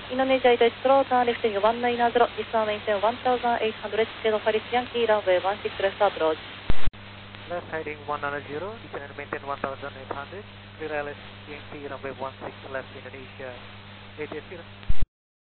Indonesia Itachi Slow, turn left 1990, dismount maintain 1800, scale Paris Yankee, runway 16 left approach. Left heading 190, descend and maintain 1800, clear LS Yankee, runway 16 left Indonesia, 880.